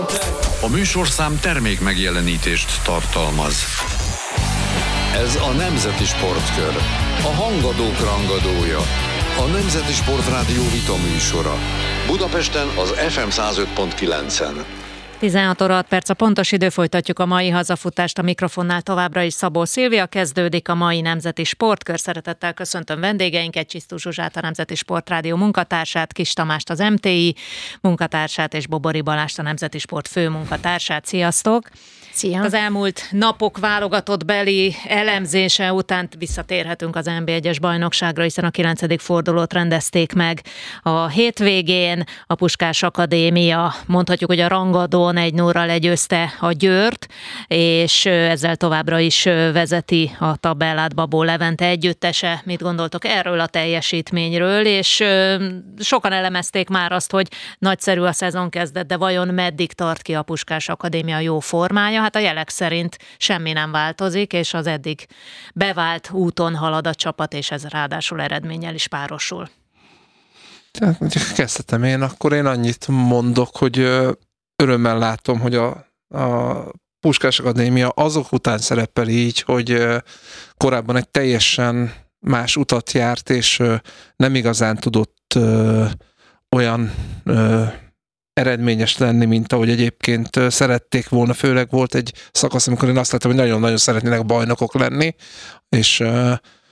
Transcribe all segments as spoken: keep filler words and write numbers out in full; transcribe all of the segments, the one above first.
A műsorszám termék megjelenítést tartalmaz. Ez a Nemzeti Sportkör, a hangadók rangadója, a Nemzeti Sportrádió vita műsora. Budapesten az ef em száz öt pont kilencen. tizenhat óra hat perc a pontos idő, folytatjuk a mai hazafutást, a mikrofonnál továbbra is Szabó Szilvia, kezdődik a mai Nemzeti Sportkör. Szeretettel köszöntöm vendégeinket, Csisztú Zsuzsát, a Nemzeti Sportrádió munkatársát, Kis Tamást, az em té i munkatársát, és Bobori Balást, a Nemzeti Sport főmunkatársát. Sziasztok! Szia. Az elmúlt napok válogatott beli elemzése után visszatérhetünk az en bé egyes bajnokságra, hiszen a kilencedik fordulót rendezték meg a hétvégén. A Puskás Akadémia, mondhatjuk, hogy a rangadón egy nullra legyőzte a Győrt, és ezzel továbbra is vezeti a tabellát Babó Levente együttese. Mit gondoltok erről a teljesítményről? És sokan elemezték már azt, hogy nagyszerű a szezon kezdet, de vajon meddig tart ki a Puskás Akadémia jó formája? Hát a jelek szerint semmi nem változik, és az eddig bevált úton halad a csapat, és ez ráadásul eredménnyel is párosul. Tehát kezdhetem én, akkor én annyit mondok, hogy örömmel látom, hogy a, a Puskás Akadémia azok után szerepel így, hogy korábban egy teljesen más utat járt, és nem igazán tudott olyan eredményes lenni, mint ahogy egyébként szerették volna. Főleg volt egy szakasz, amikor én azt láttam, hogy nagyon-nagyon szeretnének bajnokok lenni, és uh,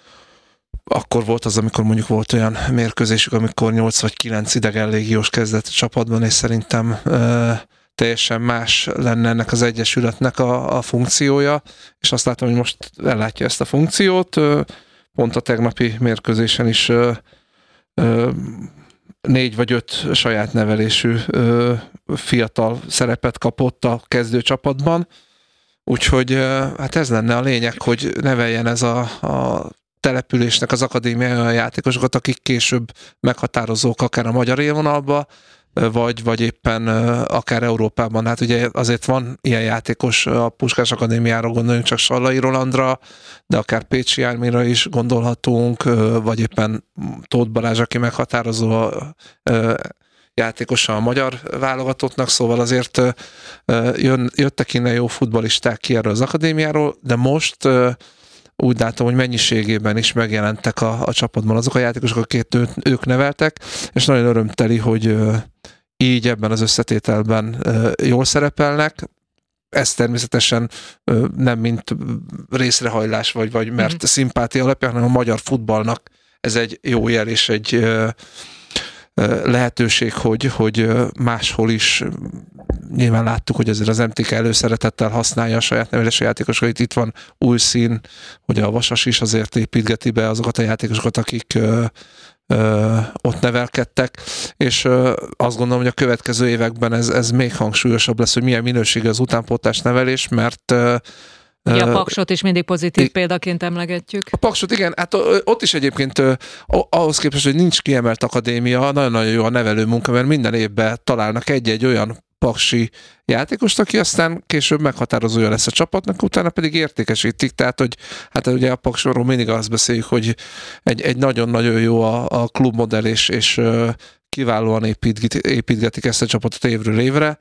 akkor volt az, amikor mondjuk volt olyan mérkőzésük, amikor nyolc vagy kilenc idegen légiós kezdett a csapatban, és szerintem uh, teljesen más lenne ennek az egyesületnek a, a funkciója, és azt látom, hogy most ellátja ezt a funkciót. Uh, pont a tegnapi mérkőzésen is uh, uh, négy vagy öt saját nevelésű ö, fiatal szerepet kapott a kezdőcsapatban, úgyhogy ö, hát ez lenne a lényeg, hogy neveljen ez a, a településnek az akadémia olyan játékosokat, akik később meghatározók akár a magyar élvonalba, vagy, vagy éppen ö, akár Európában. Hát ugye azért van ilyen játékos a Puskás Akadémiára, gondoljunk csak Sallai Rolandra, de akár Pécsi Ármira is gondolhatunk, ö, vagy éppen Tóth Balázs, aki meghatározó ö, játékosa a magyar válogatottnak, szóval azért ö, jön, jöttek innen jó futballisták ki erről az akadémiáról, de most ö, úgy látom, hogy mennyiségében is megjelentek a, a csapatban azok a játékosok, akiket ő, ők neveltek, és nagyon örömteli, hogy ö, így ebben az összetételben ö, jól szerepelnek. Ez természetesen ö, nem mint részrehajlás, vagy, vagy mert mm-hmm. szimpátia alapján, hanem a magyar futballnak ez egy jó jel és egy ö, ö, lehetőség, hogy, hogy máshol is nyilván láttuk, hogy ezért az em té ká előszeretettel használja a saját nevelési játékosokat. Itt van új szín, hogy a Vasas is azért építgeti be azokat a játékosokat, akik ö, ö, ott nevelkedtek, és ö, azt gondolom, hogy a következő években ez, ez még hangsúlyosabb lesz, hogy milyen minőségű az utánpótlás nevelés, mert ö, Ja, a Paksot is mindig pozitív I- példaként emlegetjük. A Paksot, igen, hát ott is egyébként ahhoz képest, hogy nincs kiemelt akadémia, nagyon-nagyon jó a nevelő munka, mert minden évben találnak egy-egy olyan paksi játékost, aki aztán később meghatározója lesz a csapatnak, utána pedig értékesítik, tehát hogy hát ugye a Paksról mindig azt beszéljük, hogy egy, egy nagyon-nagyon jó a, a klubmodell, és, és kiválóan építgetik, építgetik ezt a csapatot évről évre.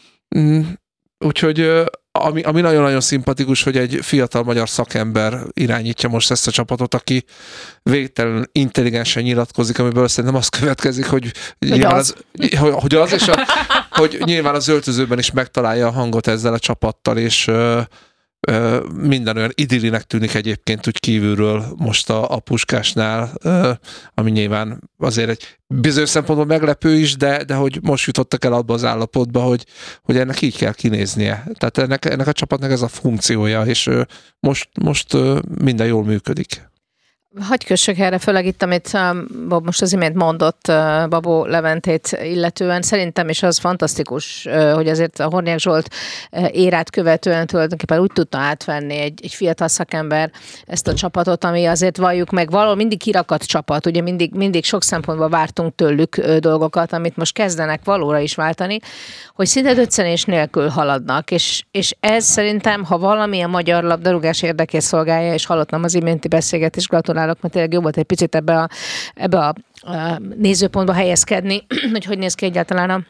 Úgyhogy ami, ami nagyon-nagyon szimpatikus, hogy egy fiatal magyar szakember irányítja most ezt a csapatot, aki végtelenül intelligensen nyilatkozik, amiből szerintem az következik, hogy, hogy nyilván az, az, hogy, hogy az és a, hogy nyilván az öltözőben is megtalálja a hangot ezzel a csapattal, és ö, ö, minden olyan idillinek tűnik egyébként úgy kívülről most a, a Puskásnál, ö, ami nyilván azért egy bizonyos szempontból meglepő is, de, de hogy most jutottak el abba az állapotba, hogy, hogy ennek így kell kinéznie. Tehát ennek, ennek a csapatnak ez a funkciója, és most, most minden jól működik. Hagy kössök erre, főleg itt, amit Bob most az imént mondott Babó Leventét illetően. Szerintem is az fantasztikus, hogy azért a Hornyák Zsolt érát követően tulajdonképpen úgy tudta átvenni egy, egy fiatal szakember ezt a csapatot, ami azért valljuk meg, valahol mindig kirakat csapat, ugye mindig, mindig sok szempontból vártunk tőlük dolgokat, amit most kezdenek valóra is váltani, hogy szinte döccenés nélkül haladnak, és, és ez szerintem, ha valami a magyar labdarúgás érdekét szolgálja, és hallottam az iménti beszélgetést, gratulálok, mert tényleg jó volt egy picit ebbe a, ebbe a, a nézőpontba helyezkedni, hogy hogy néz ki egyáltalán a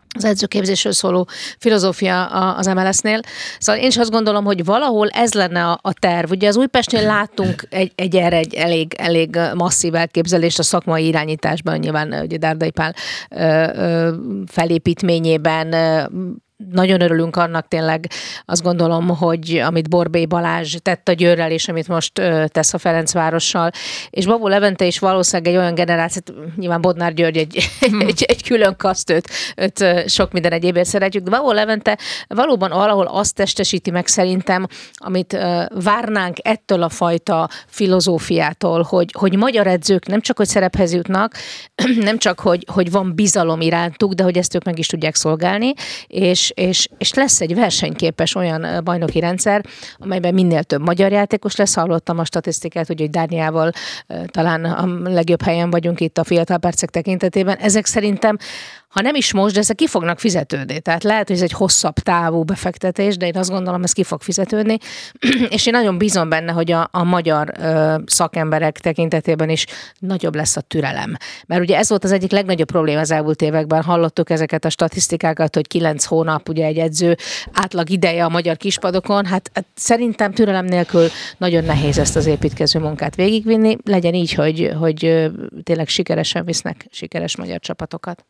az edzőképzésről szóló filozófia az em el es-nél. Szóval én is azt gondolom, hogy valahol ez lenne a, a terv. Ugye az Újpestnél láttunk egy, egy erre egy elég, elég masszív elképzelést a szakmai irányításban, nyilván ugye Dárdai Pál ö, ö, felépítményében. Ö, Nagyon örülünk annak tényleg, azt gondolom, hogy amit Borbély Balázs tett a Győrrel, és amit most ö, tesz a Ferencvárossal, és Babó Levente is valószínűleg egy olyan generációt, nyilván Bodnár György egy, hmm. egy, egy külön kaszt, őt, őt sok minden egyébért szeretjük, de Babó Levente valóban valahol azt testesíti meg szerintem, amit ö, várnánk ettől a fajta filozófiától, hogy, hogy magyar edzők nem csak, hogy szerephez jutnak, nem csak, hogy, hogy van bizalom irántuk, de hogy ezt ők meg is tudják szolgálni, és És, és lesz egy versenyképes olyan bajnoki rendszer, amelyben minél több magyar játékos lesz. Hallottam a statisztikát, hogy Dániával talán a legjobb helyen vagyunk itt a fiatal percek tekintetében. Ezek szerintem, ha nem is most, de ezek ki fognak fizetődni. Tehát lehet, hogy ez egy hosszabb távú befektetés, de én azt gondolom, ez ki fog fizetődni. És én nagyon bízom benne, hogy a, a magyar ö, szakemberek tekintetében is nagyobb lesz a türelem. Mert ugye ez volt az egyik legnagyobb probléma az elmúlt években. Hallottuk ezeket a statisztikákat, hogy kilenc hónap ugye egy edző átlag ideje a magyar kispadokon. Hát, hát szerintem türelem nélkül nagyon nehéz ezt az építkező munkát végigvinni. Legyen így, hogy, hogy tényleg sikeresen visznek sikeres magyar csapatokat.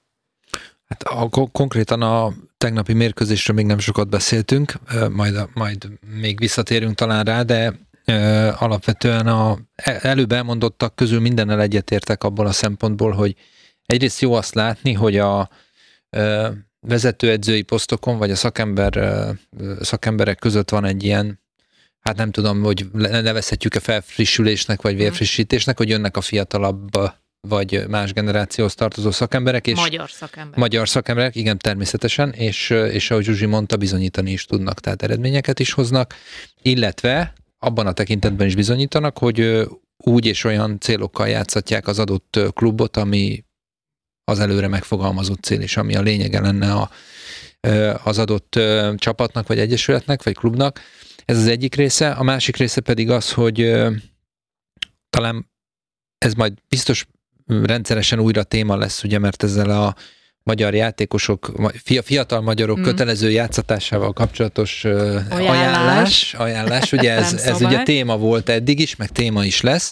Hát a, konkrétan a tegnapi mérkőzésről még nem sokat beszéltünk, majd, majd még visszatérünk talán rá, de ö, alapvetően a előbb elmondottak közül mindennel egyetértek abból a szempontból, hogy egyrészt jó azt látni, hogy a ö, vezetőedzői posztokon, vagy a szakember, ö, szakemberek között van egy ilyen, hát nem tudom, hogy nevezhetjük-e felfrissülésnek, vagy vérfrissítésnek, hogy jönnek a fiatalabb vagy más generációhoz tartozó szakemberek. És magyar szakemberek. Magyar szakemberek, igen, természetesen, és, és ahogy Zsuzsi mondta, bizonyítani is tudnak, tehát eredményeket is hoznak, illetve abban a tekintetben is bizonyítanak, hogy úgy és olyan célokkal játszatják az adott klubot, ami az előre megfogalmazott cél, és ami a lényege lenne a, az adott csapatnak, vagy egyesületnek, vagy klubnak. Ez az egyik része. A másik része pedig az, hogy talán ez majd biztos rendszeresen újra téma lesz, ugye, mert ezzel a magyar játékosok, fiatal magyarok mm. kötelező játszatásával kapcsolatos ajánlás, ajánlás, ajánlás ugye ez, ez ugye téma volt eddig is, meg téma is lesz,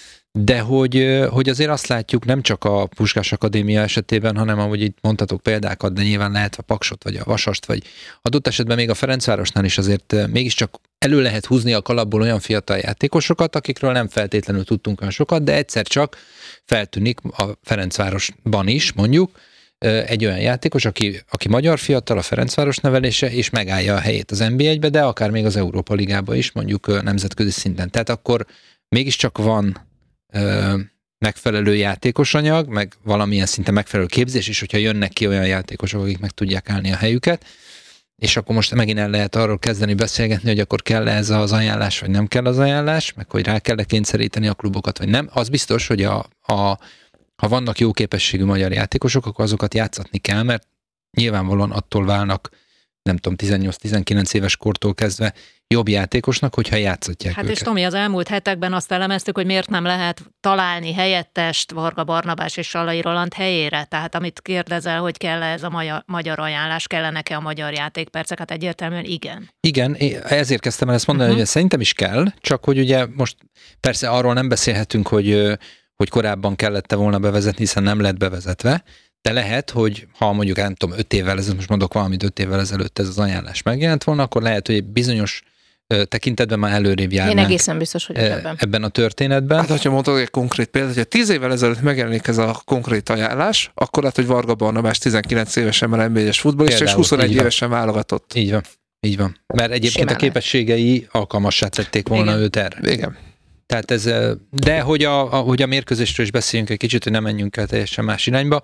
de hogy, hogy azért azt látjuk nem csak a Puskás Akadémia esetében, hanem ahogy itt mondhatok példákat, de nyilván lehet a Paksot, vagy a Vasast, vagy adott esetben még a Ferencvárosnál is azért mégiscsak elő lehet húzni a kalapból olyan fiatal játékosokat, akikről nem feltétlenül tudtunk olyan sokat, de egyszer csak feltűnik a Ferencvárosban is, mondjuk, egy olyan játékos, aki, aki magyar fiatal, a Ferencváros nevelése, és megállja a helyét az en bé egybe, de akár még az Európa Ligába is, mondjuk nemzetközi szinten. Tehát akkor mégiscsak van ö, megfelelő játékosanyag, meg valamilyen szinten megfelelő képzés, és hogyha jönnek ki olyan játékosok, akik meg tudják állni a helyüket, és akkor most megint el lehet arról kezdeni beszélgetni, hogy akkor kell ez az ajánlás, vagy nem kell az ajánlás, meg hogy rá kell kényszeríteni a klubokat, vagy nem. Az biztos, hogy a, a, ha vannak jó képességű magyar játékosok, akkor azokat játszatni kell, mert nyilvánvalóan attól válnak, nem tudom, tizennyolc-tizenkilenc éves kortól kezdve jobb játékosnak, hogyha játszatják Hát őket. és Tomi, az elmúlt hetekben azt elemeztük, hogy miért nem lehet találni helyettest Varga Barnabás és Sallai Roland helyére. Tehát amit kérdezel, hogy kell ez a magyar, magyar ajánlás, kellenek-e a magyar játékpercek? Hát egyértelműen igen. Igen, ezért kezdtem el ezt mondani, uh-huh. hogy szerintem is kell, csak hogy ugye most persze arról nem beszélhetünk, hogy, hogy korábban kellett volna bevezetni, hiszen nem lett bevezetve, de lehet, hogy ha mondjuk nem tudom, öt évvel ezelőtt, most mondok valamit, öt évvel ezelőtt ez az ajánlás megjelent volna, akkor lehet, hogy egy bizonyos tekintetben már előrébb járnánk. Én egészen biztos, hogy ebben. Ebben a történetben. Hát, hogyha mondok egy konkrét példát, hogyha tíz évvel ezelőtt megjelenik ez a konkrét ajánlás, akkor lehet, hogy Varga Barnabás tizenkilenc évesen már en bé egyes futballista, és huszonegy évesen válogatott. Így van, így van. Mert egyébként Simán a képességei alkalmassá tették volna Igen. őt erre. Igen. Tehát ez, de hogy a, a, hogy a mérkőzésről is beszéljünk egy kicsit, hogy nem menjünk el teljesen más irányba.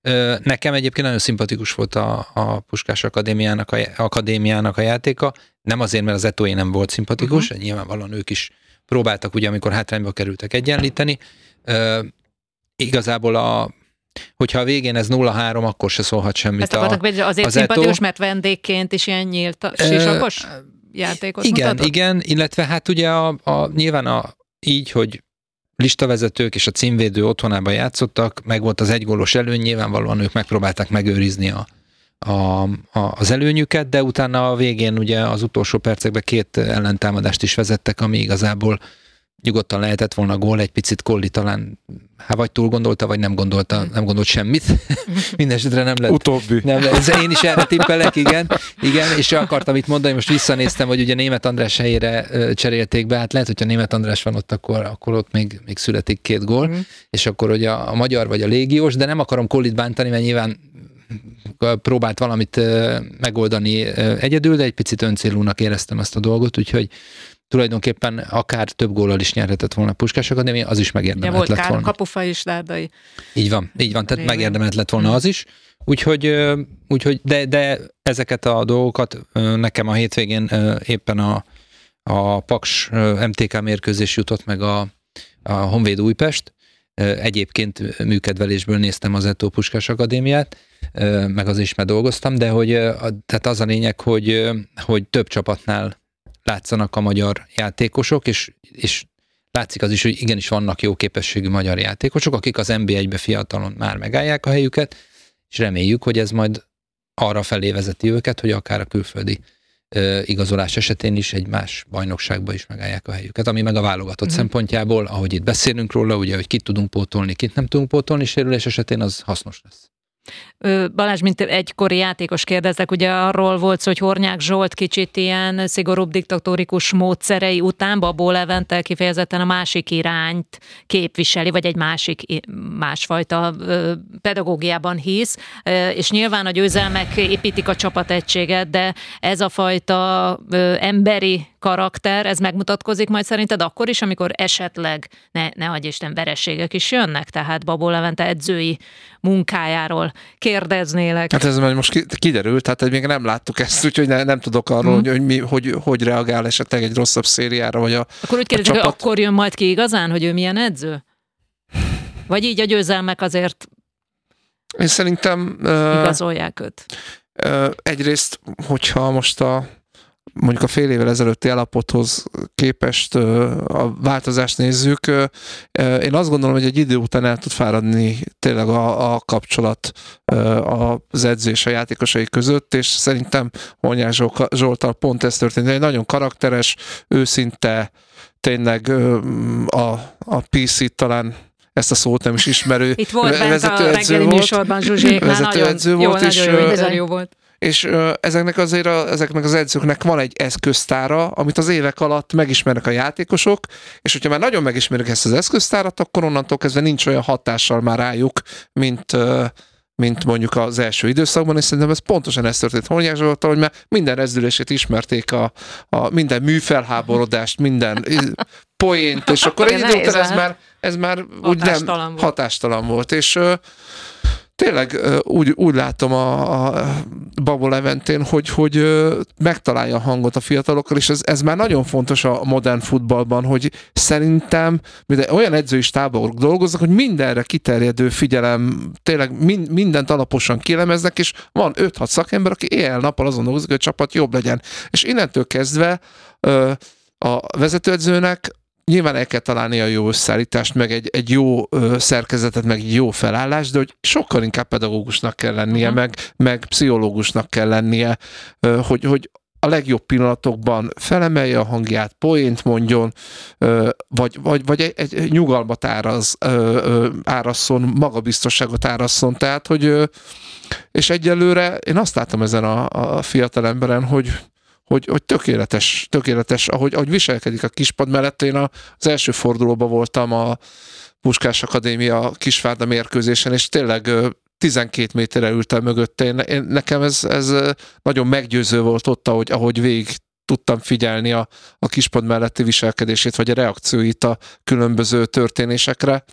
Nekem egyébként nagyon szimpatikus volt a, a Puskás Akadémiának a, Akadémiának a játéka. Nem azért, mert az Etoé nem volt szimpatikus, uh-huh. nyilvánvalóan ők is próbáltak, ugye, amikor hátrányba kerültek, egyenlíteni. Uh, igazából a hogyha a végén ez nulla három, akkor se szólhat semmit. Ezt akartak, a, azért az szimpatikus, Etoé. Mert vendégként is ilyen nyílt sisakos játékot Igen, mutatott? igen, illetve hát ugye a, a, nyilván a, így, hogy listavezetők és a címvédő otthonában játszottak, meg volt az egygólos előny, nyilvánvalóan ők megpróbálták megőrizni a, a, a, az előnyüket, de utána a végén ugye az utolsó percekben két ellentámadást is vezettek, ami igazából nyugodtan lehetett volna gól, egy picit Kolli talán, hát vagy túl gondolta, vagy nem gondolta, nem gondolt semmit. Mindenesetre nem lett. Utóbbi. Nem lett. Én is erre tippelek, igen. Igen, és akartam itt mondani, most visszanéztem, hogy ugye Németh András helyére cserélték be, hát lehet, hogyha Németh András van ott, akkor, akkor ott még, még születik két gól, mm. és akkor ugye a, a magyar vagy a légiós, de nem akarom Kollit bántani, mert nyilván próbált valamit megoldani egyedül, de egy picit öncélúnak éreztem ezt a dolgot, úgyhogy tulajdonképpen akár több góllal is nyerhetett volna a Puskás Akadémia, az is megérdemelt lett volna. Volt kapufa is, Dárdai. Így van, így van, tehát megérdemelt lett volna az is. Úgyhogy, úgyhogy de, de ezeket a dolgokat nekem a hétvégén éppen a, a Paks em té ká mérkőzés jutott meg a, a Honvéd Újpest. Egyébként műkedvelésből néztem az Eto Puskás Akadémiát, meg az is, mert dolgoztam, de hogy, tehát az a lényeg, hogy, hogy több csapatnál látszanak a magyar játékosok, és, és látszik az is, hogy igenis vannak jó képességű magyar játékosok, akik az en bé egybe fiatalon már megállják a helyüket, és reméljük, hogy ez majd arra felé vezeti őket, hogy akár a külföldi ö, igazolás esetén is egy más bajnokságba is megállják a helyüket, ami meg a válogatott mm. szempontjából, ahogy itt beszélünk róla, ugye, hogy kit tudunk pótolni, kit nem tudunk pótolni, sérülés esetén az hasznos lesz. Balázs, mint egykori játékos kérdezek, ugye arról volt szó, hogy Hornyák Zsolt kicsit ilyen szigorúbb diktatórikus módszerei után Babó Levente kifejezetten a másik irányt képviseli, vagy egy másik, másfajta pedagógiában hisz, és nyilván a győzelmek építik a csapategységet, de ez a fajta emberi karakter, ez megmutatkozik majd szerinted akkor is, amikor esetleg, ne, ne hagyj Isten, vereségek is jönnek, tehát Babó Levente edzői munkájáról kérdeznélek. Hát ez majd most kiderült, tehát még nem láttuk ezt, úgyhogy ne, nem tudok arról, hmm. hogy, hogy, mi, hogy hogy reagál esetleg egy rosszabb szériára, vagy a Akkor úgy kérdezik, csapat... hogy akkor jön majd ki igazán, hogy ő milyen edző? Vagy így a győzelmek azért én szerintem igazolják őt? Uh, egyrészt, hogyha most a mondjuk a fél évvel ezelőtti állapothoz képest a változást nézzük, én azt gondolom, hogy egy idő után el tud fáradni tényleg a, a kapcsolat az edző és a játékosai között, és szerintem Hornyák Zsolttal pont ez történt. Egy nagyon karakteres, őszinte, tényleg a, a pé cé-t talán ezt a szót nem is ismerő Itt volt bent a reggeli műsorban Zsuzséknál, nagyon jó, volt, nagyon és, jó, nagyon jó volt. És ö, ezeknek azért a, ezeknek az edzőknek van egy eszköztára, amit az évek alatt megismernek a játékosok, és hogyha már nagyon megismerik ezt az eszköztárat, akkor onnantól kezdve nincs olyan hatással már rájuk, mint, ö, mint mondjuk az első időszakban, és szerintem ez pontosan ez történt Hornyák Zsolttal, hogy már minden rezdülését ismerték, a, a minden műfelháborodást, minden poént, és akkor egy idő után ez már, ez már úgy nem volt. hatástalan volt, és ö, tényleg úgy, úgy látom a, a Babó Leventén, hogy, hogy megtalálja a hangot a fiatalokkal, és ez, ez már nagyon fontos a modern futballban, hogy szerintem olyan edzői stábok dolgoznak, hogy mindenre kiterjedő figyelem, tényleg mind, mindent alaposan kielemeznek, és van öt-hat szakember, aki éjjel-nappal azon dolgozik, hogy a csapat jobb legyen. És innentől kezdve a vezetőedzőnek nyilván el kell találni a jó összeállítást, meg egy, egy jó ö, szerkezetet, meg egy jó felállást, de hogy sokkal inkább pedagógusnak kell lennie, uh-huh. meg, meg pszichológusnak kell lennie, ö, hogy, hogy a legjobb pillanatokban felemelje a hangját, poént mondjon, ö, vagy, vagy, vagy egy, egy nyugalmat áraz, ö, ö, árasszon, magabiztosságot árasszon, tehát, hogy ö, és egyelőre én azt látom ezen a, a fiatal emberen, hogy Hogy, hogy tökéletes, tökéletes, ahogy, ahogy viselkedik a kispad mellett. Én az első fordulóban voltam a Puskás Akadémia Kisvárda mérkőzésen, és tényleg tizenkét méterre ültem mögötte. Én, én, nekem ez, ez nagyon meggyőző volt ott, ahogy, ahogy végig tudtam figyelni a, a kispad melletti viselkedését, vagy a reakcióit a különböző történésekre.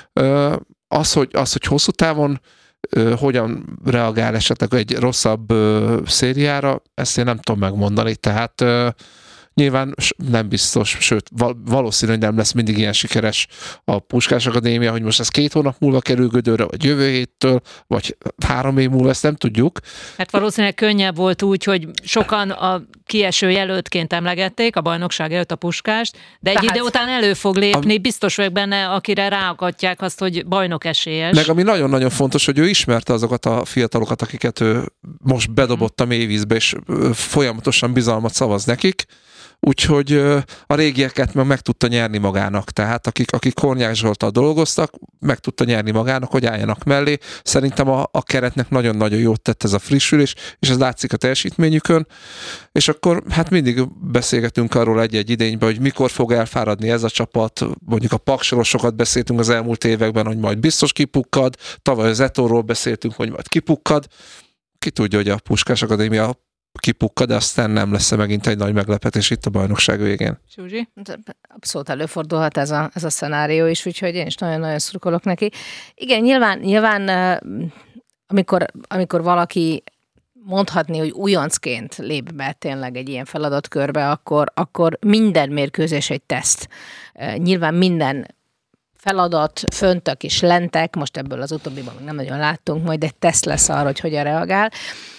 Az, hogy, az, hogy hosszú távon hogyan reagál esetleg egy rosszabb szériára, ezt én nem tudom megmondani. Tehát Nyilván nem biztos, sőt valószínű, hogy nem lesz mindig ilyen sikeres a Puskás Akadémia, hogy most ez két hónap múlva kerül gödörre, vagy jövő héttől, vagy három év múlva, ezt nem tudjuk. Hát valószínűleg könnyebb volt úgy, hogy sokan a kieső jelöltként emlegették a bajnokság előtt a Puskást, de egy Tehát... idő után elő fog lépni, a... biztos vagyok benne, akire ráakadják azt, hogy bajnok esélyes. Meg ami nagyon-nagyon fontos, hogy ő ismerte azokat a fiatalokat, akiket ő most bedobott a mélyvízbe, és folyamatosan bizalmat szavaz nekik, úgyhogy a régieket meg, meg tudta nyerni magának, tehát akik, akik Hornyák Zsolttal dolgoztak, meg tudta nyerni magának, hogy álljanak mellé. Szerintem a, a keretnek nagyon-nagyon jót tett ez a frissülés, és ez látszik a teljesítményükön, és akkor hát mindig beszélgetünk arról egy-egy idényben, hogy mikor fog elfáradni ez a csapat, mondjuk a Paksról sokat beszéltünk az elmúlt években, hogy majd biztos kipukkad, tavaly az Etóról beszéltünk, hogy majd kipukkad, ki tudja, hogy a Puskás Akadémia kipukkad, de aztán nem lesz megint egy nagy meglepetés itt a bajnokság végén. Zsuzsi? Abszolút előfordulhat ez a, ez a szenárió is, úgyhogy én is nagyon-nagyon szurkolok neki. Igen, nyilván, nyilván amikor, amikor valaki mondhatni, hogy újoncként lép be tényleg egy ilyen feladatkörbe, akkor, akkor minden mérkőzés egy teszt. Nyilván minden feladat, föntek és lentek, most ebből az utóbbiban nem nagyon láttunk, majd egy teszt lesz arra, hogy hogyan reagál.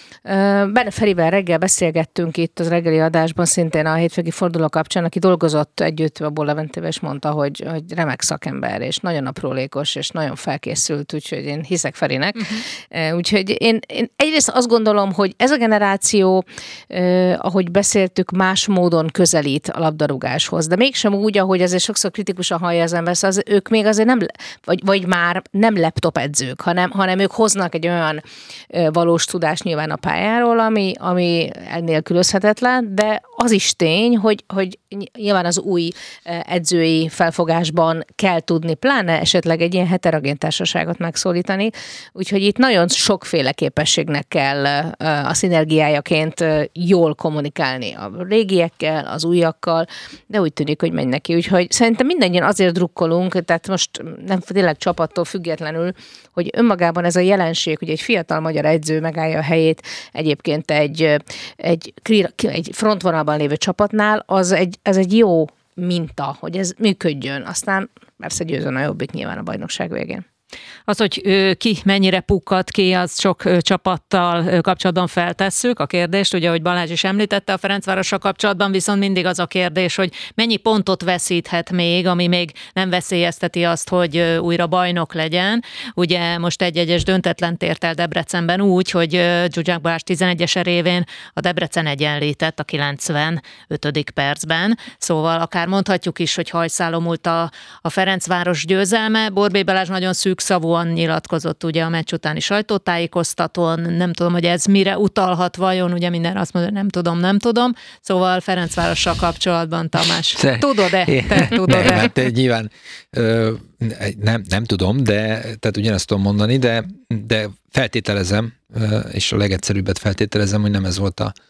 Benne Ferivel reggel beszélgettünk itt az reggeli adásban, szintén a hétvégi forduló kapcsán, aki dolgozott együtt a Leventével, és mondta, hogy, hogy remek szakember, és nagyon aprólékos, és nagyon felkészült, úgyhogy én hiszek Ferinek. Uh-huh. Úgyhogy én, én egyrészt azt gondolom, hogy ez a generáció, eh, ahogy beszéltük, más módon közelít a labdarúgáshoz, de mégsem úgy, ahogy azért sokszor kritikusan hallja az ember, az, ők még azért nem, vagy, vagy már nem laptop edzők, hanem, hanem ők hoznak egy olyan eh, valós tudást nyilván a pályáról, ami, ami nélkülözhetetlen, de az is tény, hogy, hogy nyilván az új edzői felfogásban kell tudni, pláne esetleg egy ilyen heterogén társaságot megszólítani, úgyhogy itt nagyon sokféle képességnek kell a szinergiájaként jól kommunikálni a régiekkel, az újakkal, de úgy tűnik, hogy megy neki, úgyhogy szerintem mindannyian azért drukkolunk, tehát most nem tényleg csapattól függetlenül, hogy önmagában ez a jelenség, hogy egy fiatal magyar edző megállja a helyét egyébként egy, egy, egy frontvonalban lévő csapatnál, az egy, ez egy jó minta, hogy ez működjön. Aztán persze győzön a Jobbik nyilván a bajnokság végén. Az, hogy ki mennyire pukkad ki, az sok csapattal kapcsolatban feltesszük a kérdést, ugye, ahogy Balázs is említette, a Ferencvárossal kapcsolatban viszont mindig az a kérdés, hogy mennyi pontot veszíthet még, ami még nem veszélyezteti azt, hogy újra bajnok legyen. Ugye most egy-egyes döntetlen tért el Debrecenben úgy, hogy Zsuzsák Balázs tizenegyes révén a Debrecen egyenlített a kilencvenötödik percben. Szóval akár mondhatjuk is, hogy hajszálon múlt a, a Ferencváros győzelme. Borbély Balázs nagyon szűk szavúan nyilatkozott ugye a meccs utáni sajtótájékoztatón, nem tudom, hogy ez mire utalhat vajon, ugye minden azt mondja, nem tudom, nem tudom, szóval Ferencvárossal kapcsolatban, Tamás. Te, tudod-e? Te tudod-e? Nem, hát nyilván ö, nem, nem tudom, de tehát ugyanezt tudom mondani, de, de feltételezem, és a legegyszerűbbet feltételezem, hogy nem ez volt a,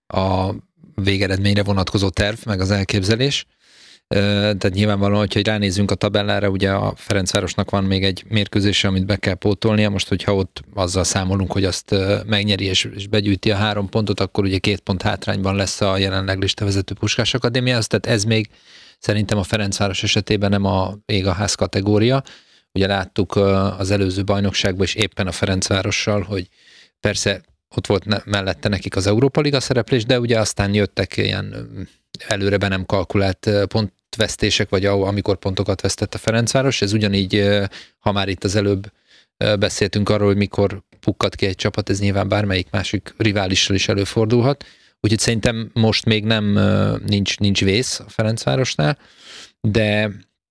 a végeredményre vonatkozó terv, meg az elképzelés. Tehát nyilvánvalóan, hogyha ránézzünk a tabellára, ugye a Ferencvárosnak van még egy mérkőzése, amit be kell pótolnia. Most, hogyha ott azzal számolunk, hogy azt megnyeri és, és begyűjti a három pontot, akkor ugye két pont hátrányban lesz a jelenleg listavezető Puskás Akadémia. Tehát ez még szerintem a Ferencváros esetében nem a ég a ház kategória. Ugye láttuk az előző bajnokságban is éppen a Ferencvárossal, hogy persze ott volt mellette nekik az Európa Liga szereplés, de ugye aztán jöttek ilyen előre be nem kalkulált pontvesztések, vagy amikor pontokat vesztett a Ferencváros. Ez ugyanígy, ha már itt az előbb beszéltünk arról, hogy mikor pukkad ki egy csapat, ez nyilván bármelyik másik riválissal is előfordulhat. Úgyhogy szerintem most még nem nincs, nincs vész a Ferencvárosnál, de,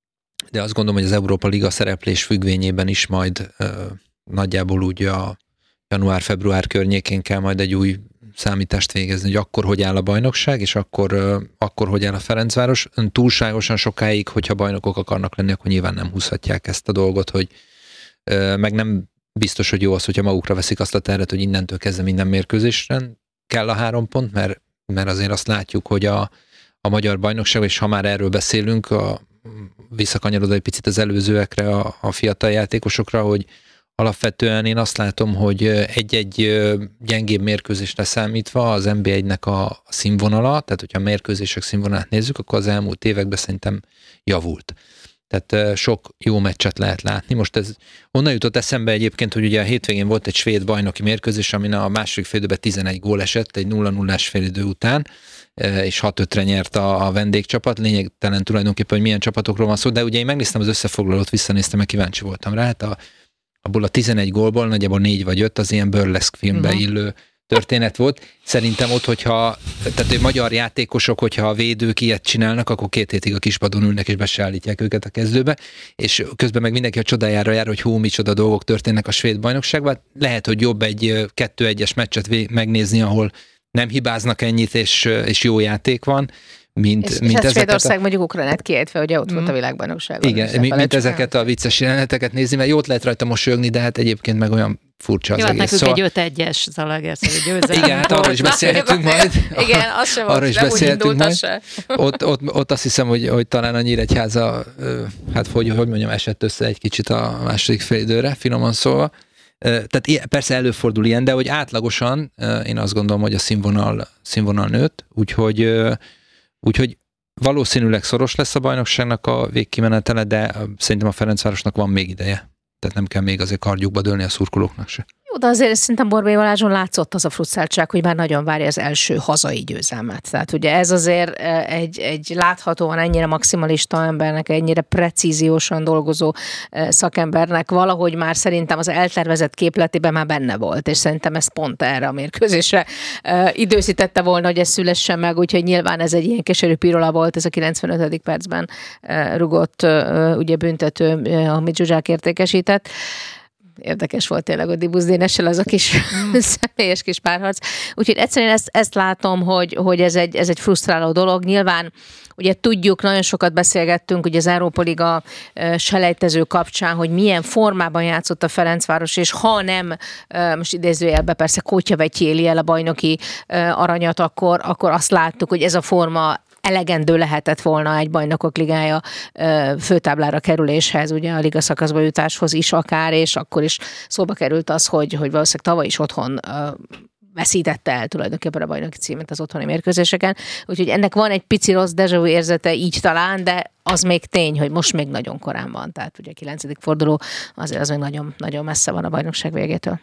de azt gondolom, hogy az Európa Liga szereplés függvényében is majd nagyjából úgy a január-február környékén kell majd egy új számítást végezni, hogy akkor hogy áll a bajnokság, és akkor, akkor hogy áll a Ferencváros. Túlságosan sokáig, hogyha bajnokok akarnak lenni, akkor nyilván nem húzhatják ezt a dolgot, hogy meg nem biztos, hogy jó az, hogyha magukra veszik azt a terhet, hogy innentől kezdve minden mérkőzésen kell a három pont, mert, mert azért azt látjuk, hogy a, a magyar bajnokság, és ha már erről beszélünk, a, visszakanyarodva egy picit az előzőekre, a, a fiatal játékosokra, hogy a alapvetően én azt látom, hogy egy-egy gyengébb mérkőzést leszámítva az en bé egynek a színvonala, tehát hogyha a mérkőzések színvonalát nézzük, akkor az elmúlt években szerintem javult. Tehát sok jó meccset lehet látni. Most ez onnan jutott eszembe egyébként, hogy ugye a hétvégén volt egy svéd bajnoki mérkőzés, amin a második félidőben tizenegy gól esett, egy nulla nullás félidő után, és hat ötre nyert a, a vendégcsapat. Lényegtelen tulajdonképpen, hogy milyen csapatokról van szó, de ugye én megnéztem az összefoglalót, visszanéztem, mert kíváncsi voltam rá. Hát a, abból a tizenegy gólból nagyjából négy vagy öt az ilyen burlesque filmbe uh-huh. illő történet volt. Szerintem ott, hogyha, tehát magyar játékosok, hogyha a védők ilyet csinálnak, akkor két hétig a kispadon ülnek és be se állítják őket a kezdőbe, és közben meg mindenki a csodájára jár, hogy hú, micsoda dolgok történnek a svéd bajnokságban. Lehet, hogy jobb egy kettő egyes meccset megnézni, ahol nem hibáznak ennyit, és, és jó játék van, mint, és, mint és ezeket. Svédország mondjuk Ukrajnát kiejtve, ugye ott mm. volt a világbajnokságban. Igen, mint, mint ezeket a vicces jeleneteket nézni, mert jót lehet rajta mosolyogni, de hát egyébként meg olyan furcsa az jó, egész. Nekünk szóval... egy öt egyes Zalaegerszegi győzelem. Igen, hát arról is beszélhetünk majd. Igen, az sem volt, arról is nem beszélhetünk majd. Se. Ott, ott, ott azt hiszem, hogy, hogy talán a Nyíregyháza, hát hogy, hogy mondjam, esett össze egy kicsit a második félidőre, finoman szólva. Tehát persze előfordul ilyen, de hogy átlagosan én azt gondolom, hogy a színvonal, színvonal nőtt, úgyhogy, úgyhogy valószínűleg szoros lesz a bajnokságnak a végkimenetele, de szerintem a Ferencvárosnak van még ideje. Tehát nem kell még azért kardjukba dőlni a szurkolóknak se. Jó, de azért szerintem Borbély Balázson látszott az a frusztráltság, hogy már nagyon várja az első hazai győzelmet. Tehát ugye ez azért egy, egy láthatóan ennyire maximalista embernek, ennyire precíziósan dolgozó szakembernek valahogy már szerintem az eltervezett képletében már benne volt, és szerintem ez pont erre a mérkőzésre időzítette volna, hogy ez szülessen meg, úgyhogy nyilván ez egy ilyen keserű pirola volt, ez a kilencvenötödik percben rugott ugye büntető, amit Zsuzsák értékesített. Érdekes volt tényleg a Dibusz Dénessel az a kis mm. személyes kis párharc. Úgyhogy egyszerűen ezt, ezt látom, hogy, hogy ez, egy, ez egy frusztráló dolog. Nyilván ugye tudjuk, nagyon sokat beszélgettünk ugye az Európa Liga selejtező kapcsán, hogy milyen formában játszott a Ferencváros, és ha nem, most idézőjelben persze Kótyavegy éli el a bajnoki aranyat, akkor, akkor azt láttuk, hogy ez a forma elegendő lehetett volna egy bajnokok ligája főtáblára kerüléshez, ugye a liga szakaszba jutáshoz is akár, és akkor is szóba került az, hogy, hogy valószínűleg tavaly is otthon veszítette el tulajdonképpen a bajnoki címet az otthoni mérkőzéseken. Úgyhogy ennek van egy pici rossz déjà vu érzete így talán, de az még tény, hogy most még nagyon korán van. Tehát ugye a kilencedik forduló azért az még nagyon, nagyon messze van a bajnokság végétől.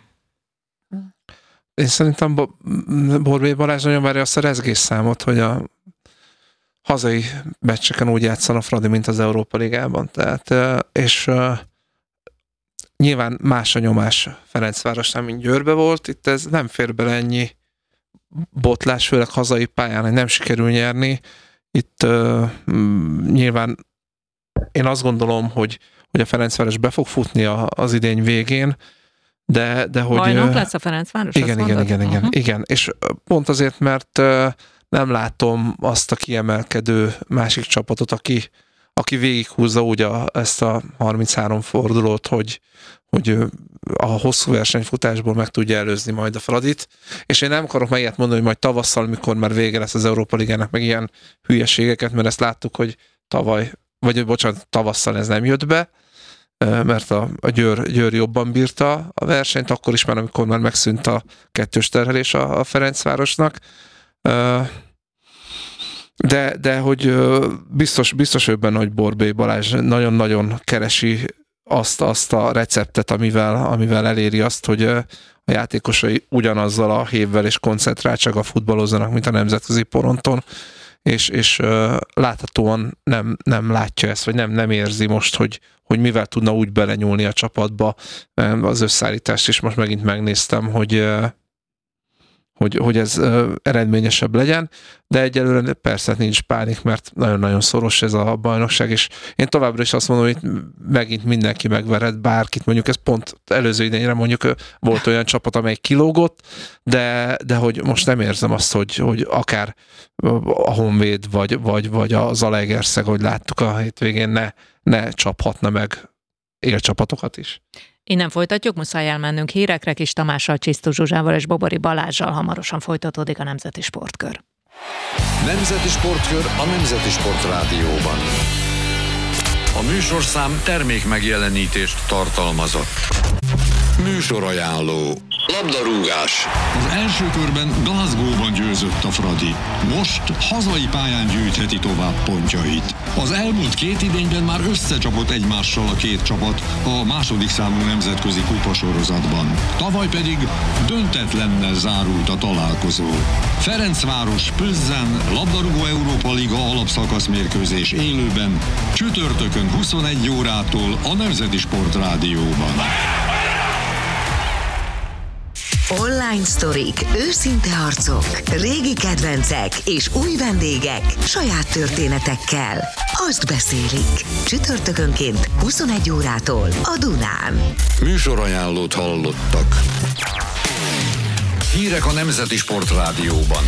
Én szerintem Borbély Balázs nagyon várja azt a rezgésszámot, hogy a hazai meccseken úgy játszan a Fradi, mint az Európa Ligában. Tehát, és uh, nyilván más a nyomás Ferencvárosnál, mint Győrbe volt. Itt ez nem fér bele ennyi botlás, főleg hazai pályán, hogy nem sikerül nyerni. Itt uh, nyilván én azt gondolom, hogy, hogy a Ferencváros be fog futni a, az idény végén, de, de hogy... Bajnok lesz a Ferencváros? Igen, igen, igen, igen, uh-huh. igen. És pont azért, mert uh, nem látom azt a kiemelkedő másik csapatot, aki, aki végighúzza úgy a, ezt a harminchárom fordulót, hogy, hogy a hosszú versenyfutásból meg tudja előzni majd a Fradit. És én nem akarok meg ilyet mondani, hogy majd tavasszal, mikor már vége lesz az Európa Ligának, meg ilyen hülyeségeket, mert ezt láttuk, hogy tavaly, vagy bocsánat, tavasszal ez nem jött be, mert a, a Győr, Győr jobban bírta a versenyt, akkor is már, amikor már megszűnt a kettős terhelés a, a Ferencvárosnak. De, de hogy biztos, biztos ő benne, hogy Borbély Balázs nagyon-nagyon keresi azt, azt a receptet, amivel, amivel eléri azt, hogy a játékosai ugyanazzal a hévvel és koncentráltsággal futballozzanak, mint a nemzetközi poronton, és, és láthatóan nem, nem látja ezt, vagy nem, nem érzi most, hogy, hogy mivel tudna úgy belenyúlni a csapatba. Az összeállítást is most megint megnéztem, hogy Hogy, hogy ez uh, eredményesebb legyen, de egyelőre persze nincs pánik, mert nagyon-nagyon szoros ez a bajnokság, és én továbbra is azt mondom, hogy megint mindenki megverhet bárkit, mondjuk ez pont előző idényre mondjuk volt olyan csapat, amely kilógott, de, de hogy most nem érzem azt, hogy, hogy akár a Honvéd, vagy, vagy, vagy a Zalaegerszeg, hogy láttuk a hétvégén, ne, ne csaphatna meg élcsapatokat is. Innen folytatjuk, muszáj elmennünk hírekre, Kis Tamással, Csisztus Zsuzsával és Bobori Balázssal hamarosan folytatódik a Nemzeti Sportkör. Nemzeti Sportkör a Nemzeti Sport Rádióban. A műsorszám termék megjelenítést tartalmazott. Műsorajánló. Labdarúgás. Az első körben Glasgow-ban győzött a Fradi. Most hazai pályán gyűjtheti tovább pontjait. Az elmúlt két idényben már összecsapott egymással a két csapat a második számú nemzetközi kupasorozatban. Tavaly pedig döntetlennel zárult a találkozó. Ferencváros Plzen labdarúgó Európa Liga alapszakasz mérkőzés élőben csütörtökön huszonegy órától a Nemzeti Sport Rádióban. Online sztorik, őszinte arcok, régi kedvencek és új vendégek saját történetekkel. Azt beszélik. Csütörtökönként huszonegy órától a Dunán. Műsorajánlót hallottak. Hírek a Nemzeti Sport Rádióban.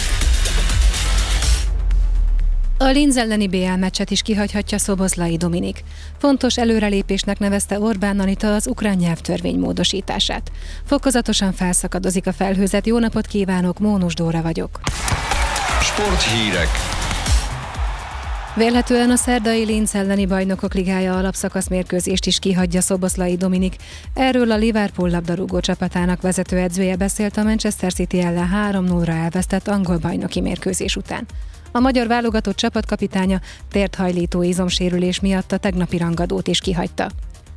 A Linz elleni bé el meccset is kihagyhatja Szoboszlai Dominik. Fontos előrelépésnek nevezte Orbán Anita az ukrán nyelvtörvény módosítását. Fokozatosan felszakadozik a felhőzet. Jó napot kívánok, Mónus Dóra vagyok. Sporthírek. Vélhetően a szerdai Linz elleni Bajnokok Ligája alapszakaszmérkőzést is kihagyja Szoboszlai Dominik. Erről a Liverpool labdarúgó csapatának vezetőedzője beszélt a Manchester City ellen három nullra elvesztett angol bajnoki mérkőzés után. A magyar válogatott csapatkapitánya térthajlító izomsérülés miatt a tegnapi rangadót is kihagyta.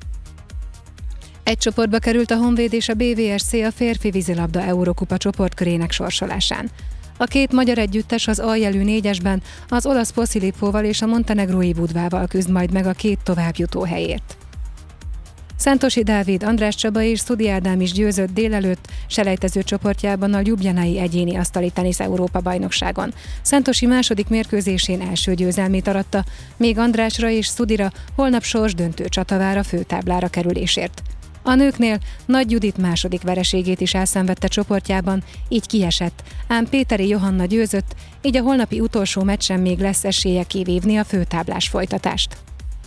Egy csoportba került a Honvéd és a bé vé es cé a férfi vízilabda Eurókupa csoportkörének sorsolásán. A két magyar együttes az aljelű négyesben az olasz Posilipóval és a montenegrói Budvával küzd majd meg a két továbbjutó helyért. Szentosi Dávid, András Csaba és Szudi Ádám is győzött délelőtt selejtező csoportjában a ljubljanai egyéni asztali tenisz Európa-bajnokságon. Szentosi második mérkőzésén első győzelmét aratta, még Andrásra és Szudira holnap sorsdöntő csata vár a főtáblára kerülésért. A nőknél Nagy Judit második vereségét is elszenvedte csoportjában, így kiesett, ám Péteri Johanna győzött, így a holnapi utolsó meccsen még lesz esélye kivívni a főtáblás folytatást.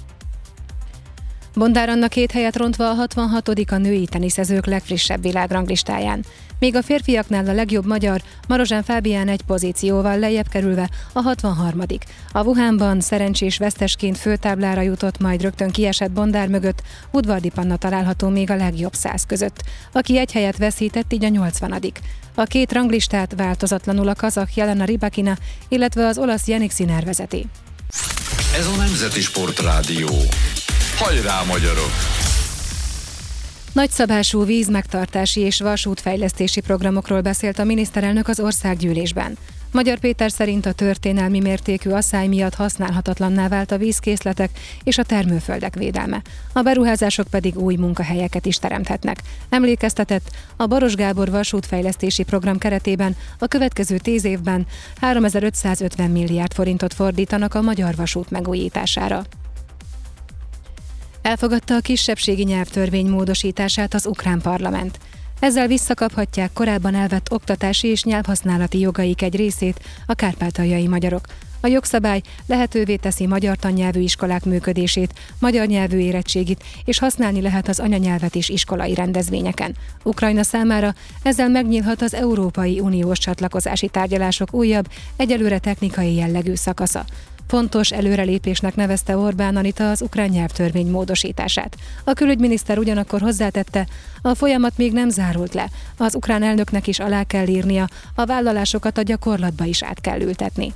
Bondár Anna két helyet rontva a hatvanhatodik a női teniszezők legfrissebb világranglistáján. Még a férfiaknál a legjobb magyar, Marozsán Fábián egy pozícióval lejjebb kerülve a hatvanharmadik A Wuhanban szerencsés vesztesként főtáblára jutott, majd rögtön kiesett Bondár mögött Udvardi Panna található még a legjobb száz között, aki egy helyet veszített, így a nyolcvanadik A két ranglistát változatlanul a kazakh Jelena Rybakina, illetve az olasz Jannik Sinner vezeti. Ez a Nemzeti Sport Rádió. Hajrá, magyarok! Nagyszabású vízmegtartási és vasútfejlesztési programokról beszélt a miniszterelnök az országgyűlésben. Magyar Péter szerint a történelmi mértékű asszály miatt használhatatlanná vált a vízkészletek és a termőföldek védelme. A beruházások pedig új munkahelyeket is teremthetnek. Emlékeztetett, a Baros Gábor vasútfejlesztési program keretében a következő tíz évben háromezer-ötszázötven milliárd forintot fordítanak a magyar vasút megújítására. Elfogadta a kisebbségi nyelvtörvény módosítását az ukrán parlament. Ezzel visszakaphatják korábban elvett oktatási és nyelvhasználati jogaik egy részét a kárpátaljai magyarok. A jogszabály lehetővé teszi magyar tannyelvű iskolák működését, magyar nyelvű érettségit, és használni lehet az anyanyelvet is iskolai rendezvényeken. Ukrajna számára ezzel megnyílhat az Európai Uniós csatlakozási tárgyalások újabb, egyelőre technikai jellegű szakasza. Fontos előrelépésnek nevezte Orbán Anita az ukrán nyelvtörvény módosítását. A külügyminiszter ugyanakkor hozzátette, a folyamat még nem zárult le, az ukrán elnöknek is alá kell írnia, a vállalásokat a gyakorlatba is át kell ültetni.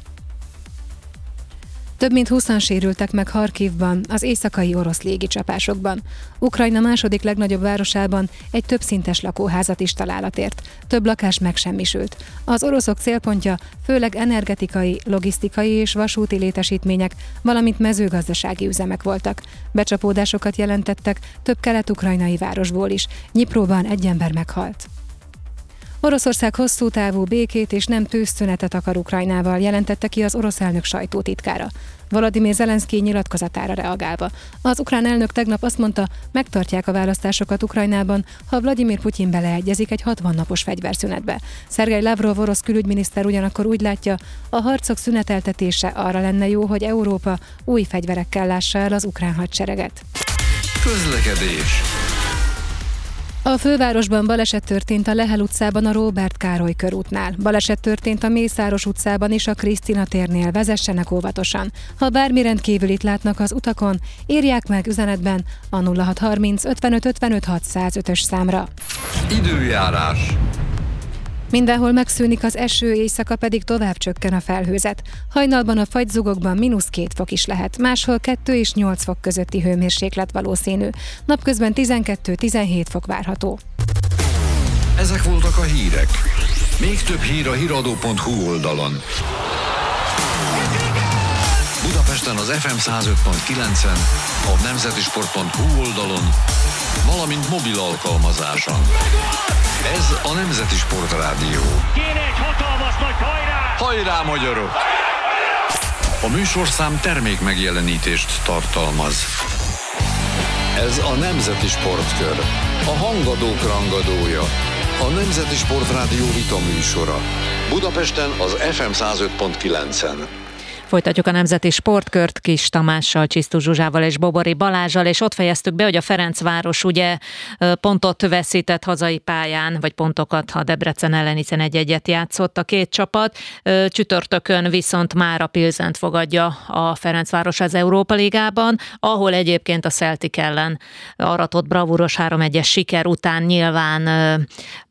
Több mint húszan sérültek meg Harkivban, az éjszakai orosz légicsapásokban. Ukrajna második legnagyobb városában egy többszintes lakóházat is találat ért. Több lakás megsemmisült. Az oroszok célpontja főleg energetikai, logisztikai és vasúti létesítmények, valamint mezőgazdasági üzemek voltak. Becsapódásokat jelentettek több kelet-ukrajnai városból is. Nyipróban egy ember meghalt. Oroszország hosszú távú békét és nem tűzszünetet akar Ukrajnával, jelentette ki az orosz elnök sajtótitkára. Volodymyr Zelenszkij nyilatkozatára reagálva. Az ukrán elnök tegnap azt mondta, megtartják a választásokat Ukrajnában, ha Vladimir Putyin beleegyezik egy hatvan napos fegyverszünetbe. Szergej Lavrov orosz külügyminiszter ugyanakkor úgy látja, a harcok szüneteltetése arra lenne jó, hogy Európa új fegyverekkel lássa el az ukrán hadsereget. Közlekedés. A fővárosban baleset történt a Lehel utcában a Róbert Károly körútnál. Baleset történt a Mészáros utcában és a Krisztina térnél, vezessenek óvatosan. Ha bármi rendkívülit látnak az utakon, írják meg üzenetben a nulla hat harminc ötvenöt ötvenöt hatszázötös számra. Időjárás. Mindenhol megszűnik az eső, éjszaka pedig tovább csökken a felhőzet. Hajnalban a fagyzugokban mínusz két fok is lehet, máshol kettő és nyolc fok közötti hőmérséklet valószínű. Napközben tizenkettő-tizenhét fok várható. Ezek voltak a hírek. Még több hír a híradó pont hu oldalon. Budapesten az ef em száz öt pont kilencen, a nemzetisport pont hu oldalon, valamint mobil alkalmazáson. Ez a Nemzeti Sport Rádió. Kéne egy hatalmas nagy hajrá! Hajrá, magyarok! A műsorszám termék megjelenítést tartalmaz. Ez a Nemzeti Sportkör, a hangadók rangadója, a Nemzeti Sport Rádió vita műsora. Budapesten az ef em száz öt pont kilencen. Folytatjuk a Nemzeti Sportkört Kis Tamással, Csisztus Zsuzsával és Bobori Balázsal, és ott fejeztük be, hogy a Ferencváros ugye pontot veszített hazai pályán, vagy pontokat, ha Debrecen ellen, hiszen egy-egyet játszott a két csapat. Csütörtökön viszont már a Pilzent fogadja a Ferencváros az Európa Ligában, ahol egyébként a Celtic ellen aratott bravúros három egyes siker után nyilván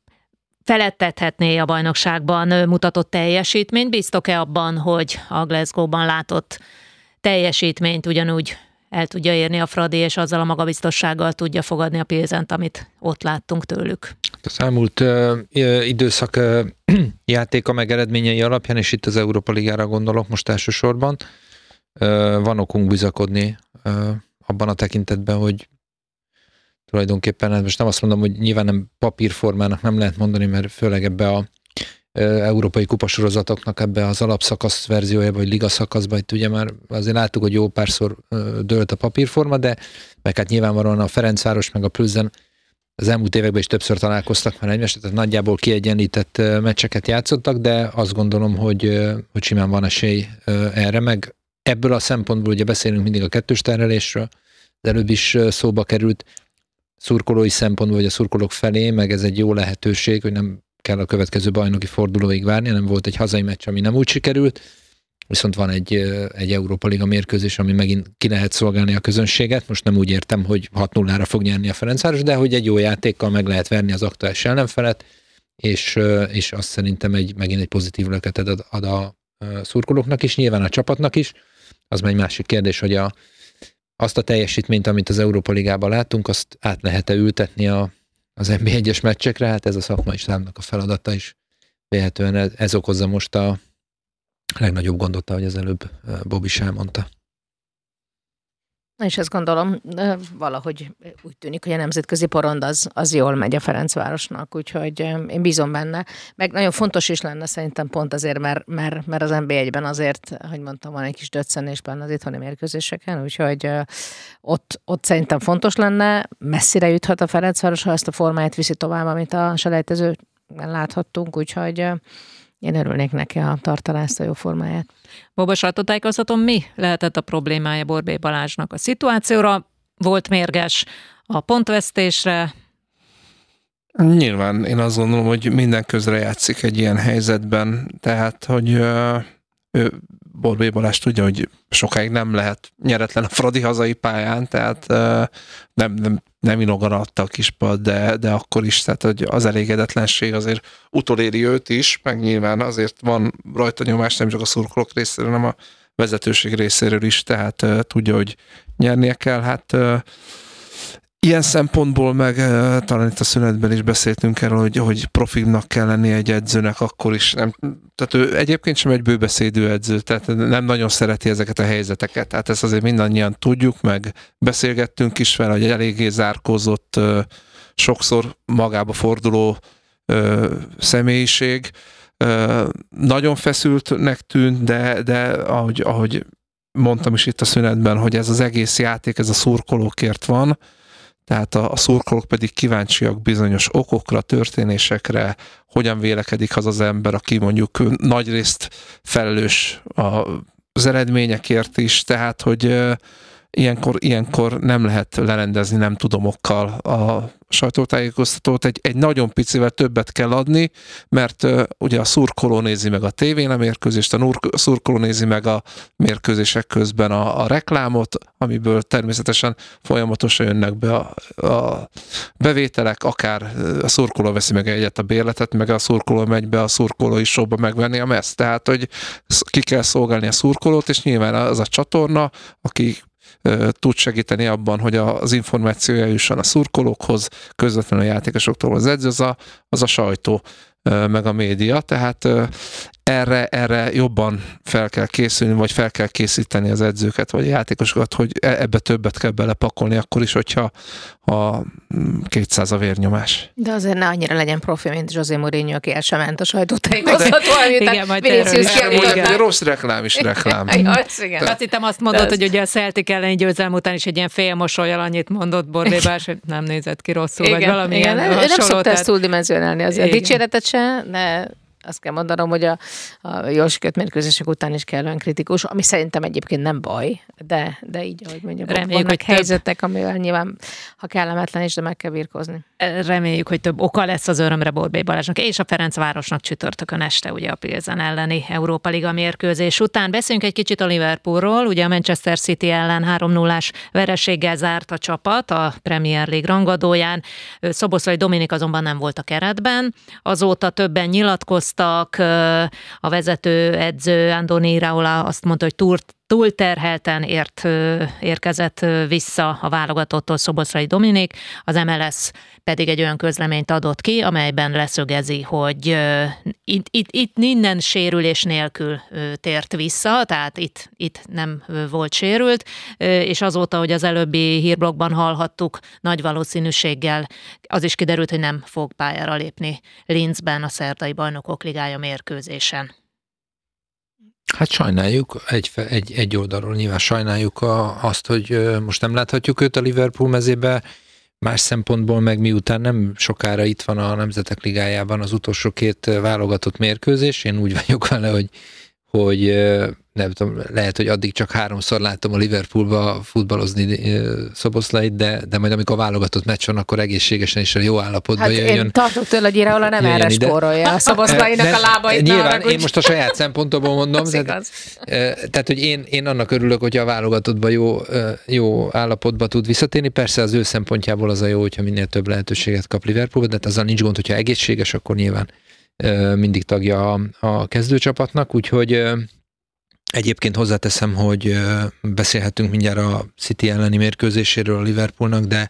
felettethetné a bajnokságban mutatott teljesítményt. Bíztok-e abban, hogy a Glasgow-ban látott teljesítményt ugyanúgy el tudja érni a Fradi, és azzal a magabiztossággal tudja fogadni a Pilzent, amit ott láttunk tőlük? Az elmúlt uh, időszak uh, játéka meg eredményei alapján, és itt az Európa Ligára gondolok most elsősorban, uh, van okunk bizakodni uh, abban a tekintetben, hogy tulajdonképpen, hát most nem azt mondom, hogy nyilván nem papírformának nem lehet mondani, mert főleg ebbe a e, európai kupasorozatoknak ebbe az alapszakasz verziójába, vagy ligaszakaszba, itt ugye már azért láttuk, hogy jó párszor e, dőlt a papírforma, de meg hát nyilvánvalóan a Ferencváros meg a Pilzen az elmúlt években is többször találkoztak már egymást, tehát nagyjából kiegyenlített e, meccseket játszottak, de azt gondolom, hogy, e, hogy simán van esély e, erre, meg ebből a szempontból ugye beszélünk mindig a kettős terhelésről, az előbb is e, szóba került, szurkolói szempontból, vagy a szurkolók felé, meg ez egy jó lehetőség, hogy nem kell a következő bajnoki fordulóig várni, nem volt egy hazai meccs, ami nem úgy sikerült, viszont van egy, egy Európa Liga mérkőzés, ami megint ki lehet szolgálni a közönséget. Most nem úgy értem, hogy hat nullára fog nyerni a Ferencváros, de hogy egy jó játékkal meg lehet verni az aktuális ellenfelet, és, és azt szerintem egy, megint egy pozitív löketet ad, ad a szurkolóknak is, nyilván a csapatnak is. Az már egy másik kérdés, hogy a azt a teljesítményt, amit az Európa Ligában látunk, azt át lehet-e ültetni a, az en bé egyes meccsekre, hát ez a szakmai stábnak a feladata is. Véletlenül ez, ez okozza most a legnagyobb gondot, ahogy az előbb Bob is elmondta. És ezt gondolom, valahogy úgy tűnik, hogy a nemzetközi porond az, az jól megy a Ferencvárosnak, úgyhogy én bízom benne. Meg nagyon fontos is lenne szerintem pont azért, mert, mert, mert az en bé egyben azért, hogy mondtam, van egy kis döccenésben az itthoni mérkőzéseken, úgyhogy ott, ott szerintem fontos lenne, messzire juthat a Ferencváros, ha ezt a formáját viszi tovább, amit a selejtezőben láthattunk, úgyhogy én örülnék neki, ha tartaná ezt a jó formáját. Boba, sajtótájékoztatón mi lehetett a problémája Borbély Balázsnak? A szituációra volt mérges, a pontvesztésre? Nyilván én azt gondolom, hogy minden közre játszik egy ilyen helyzetben, tehát, hogy ő, Borbély Balázs tudja, hogy sokáig nem lehet nyeretlen a Fradi hazai pályán, tehát nem, nem, nem inogaradta a kispad, de, de akkor is, tehát hogy az elégedetlenség azért utoléri őt is, meg nyilván azért van rajta nyomás nem csak a szurkolók részéről, hanem a vezetőség részéről is, tehát tudja, hogy nyernie kell. Hát ilyen szempontból meg talán itt a szünetben is beszéltünk erről, hogy, hogy profilnak kell lenni egy edzőnek akkor is. Nem, tehát ő egyébként sem egy bőbeszédű edző, tehát nem nagyon szereti ezeket a helyzeteket. Tehát ezt azért mindannyian tudjuk, meg beszélgettünk is vele, hogy eléggé zárkózott, sokszor magába forduló személyiség. Nagyon feszültnek tűnt, de, de ahogy, ahogy mondtam is itt a szünetben, hogy ez az egész játék, ez a szurkolókért van, tehát a, a szurkolók pedig kíváncsiak bizonyos okokra, történésekre, hogyan vélekedik az az ember, aki mondjuk nagyrészt felelős az eredményekért is, tehát hogy ilyenkor, ilyenkor nem lehet lerendezni nem tudomokkal a sajtótájékoztatót. Egy, egy nagyon picivel többet kell adni, mert uh, ugye a szurkoló nézi meg a tévén a mérkőzést, a, nur, a szurkoló nézi meg a mérkőzések közben a, a reklámot, amiből természetesen folyamatosan jönnek be a, a bevételek, akár a szurkoló veszi meg egyet a bérletet, meg a szurkoló megy be a szurkolói showba megvenni a meszt. Tehát, hogy ki kell szolgálni a szurkolót, és nyilván az a csatorna, aki tud segíteni abban, hogy az információja jusson a szurkolókhoz, közvetlenül a játékosoktól az edző, az a, az a sajtó, meg a média, tehát erre, erre jobban fel kell készülni, vagy fel kell készíteni az edzőket, vagy a játékosokat, hogy ebbe többet kell belepakolni, akkor is, hogyha a kétszáz a vérnyomás. De azért ne annyira legyen profi, mint José Mourinho, aki el sem ment a sajtótájékoztató, igen, majd erről rossz reklám is reklám. Azt hittem azt mondod, hogy ugye a Celtic elleni győzelem után is egy ilyen fél mosollyal annyit mondott Borbélybás, hogy nem nézett ki rosszul, igen, vagy valami ilyen hasonló. Ő nem szokta ezt túldimenzionálni azért. Igen. Dicséretet se, de azt kell mondanom, hogy a, a jól sikerült mérkőzések után is kellően kritikus, ami szerintem egyébként nem baj, de, de így, ahogy mondjuk, reméljük, vannak hogy helyzetek, több... amivel nyilván, ha kellemetlen is, de meg kell birkózni. Reméljük, hogy több oka lesz az örömre Borbély Balázsnak és a Ferencvárosnak csütörtökön este, ugye a Pilsen elleni Európa Liga mérkőzés után. Beszéljünk egy kicsit a Liverpoolról, ugye a Manchester City ellen három nullás vereséggel zárt a csapat a Premier League rangadóján. Szoboszlai Dominik azonban nem volt a keretben, azóta többen nyilatkoztak, a vezető edző Andoni Iraola azt mondta, hogy túl, túlterhelten ért, érkezett vissza a válogatottól Szoboszlai Dominik, az em el es pedig egy olyan közleményt adott ki, amelyben leszögezi, hogy itt, itt, itt minden sérülés nélkül tért vissza, tehát itt, itt nem volt sérült, és azóta, hogy az előbbi hírblokkban hallhattuk, nagy valószínűséggel az is kiderült, hogy nem fog pályára lépni Linzben a szerdai Bajnokok Ligája mérkőzésen. Hát sajnáljuk, egy, egy, egy oldalról nyilván sajnáljuk a, azt, hogy most nem láthatjuk őt a Liverpool mezébe, más szempontból meg miután nem sokára itt van a Nemzetek Ligájában az utolsó két válogatott mérkőzés, én úgy vagyok vele, hogy, hogy nem tudom, lehet, hogy addig csak háromszor láttam a Liverpoolba futballozni Szoboszlait, de, de majd amikor válogatott meccs van, akkor egészségesen és a jó állapotban hát jöjjön. Én tartok tőle, hogy Iraola nem erre spórolja a Szoboszlainak a lábait. Nyilván én most a saját szempontomból mondom, tehát, tehát, hogy én, én annak örülök, hogy a válogatottban jó, jó állapotba tud visszatérni. Persze az ő szempontjából az a jó, hogyha minél több lehetőséget kap Liverpoolba, de hát azzal nincs gond, hogyha egészséges, akkor nyilván mindig tagja a, a kezdőcsapatnak, úgyhogy egyébként hozzáteszem, hogy beszélhetünk mindjárt a City elleni mérkőzéséről a Liverpoolnak, de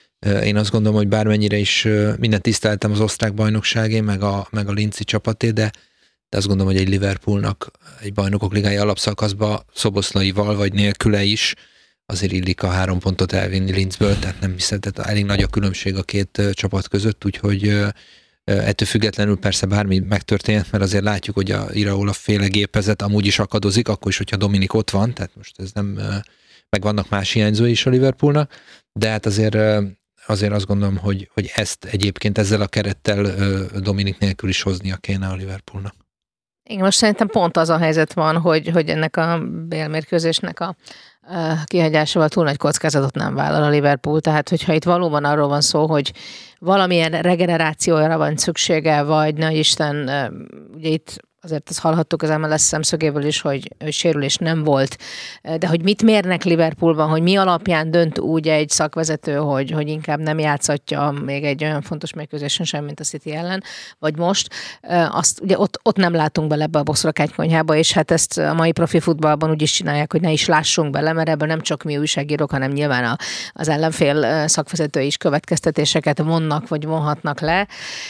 én azt gondolom, hogy bármennyire is mindent tiszteltem az osztrák bajnokságé, meg a, meg a linci csapaté, de, de azt gondolom, hogy egy Liverpoolnak egy Bajnokok Ligája alapszakaszba Szoboszlaival vagy nélküle is azért illik a három pontot elvinni Linzből, tehát nem hiszem, tehát elég nagy a különbség a két csapat között, úgyhogy ettől függetlenül persze bármi megtörténhet, mert azért látjuk, hogy a Iraola féle gépezet amúgy is akadozik, akkor is, hogyha Dominik ott van, tehát most ez nem, meg vannak más hiányzói is a Liverpoolnak, de hát azért, azért azt gondolom, hogy, hogy ezt egyébként ezzel a kerettel Dominik nélkül is hoznia kéne a Liverpoolnak. Igen, most szerintem pont az a helyzet van, hogy, hogy ennek a bélmérkőzésnek a kihagyásával túl nagy kockázatot nem vállal a Liverpool, tehát hogyha itt valóban arról van szó, hogy valamilyen regenerációra van szüksége, vagy nagy Isten, ugye itt azért azt hallhattuk az em el es szemszögéből is, hogy, hogy sérülés nem volt, de hogy mit mérnek Liverpoolban, hogy mi alapján dönt úgy egy szakvezető, hogy, hogy inkább nem játszatja még egy olyan fontos mérkőzésen sem, mint a City ellen, vagy most, azt ugye ott, ott nem látunk bele ebbe a boszorkánykonyhába, és hát ezt a mai profi futballban úgy is csinálják, hogy ne is lássunk bele, mert ebből nem csak mi újságírók, hanem nyilván a, az ellenfél szakvezetői is következtetéseket vonnak, vagy vonhatnak le.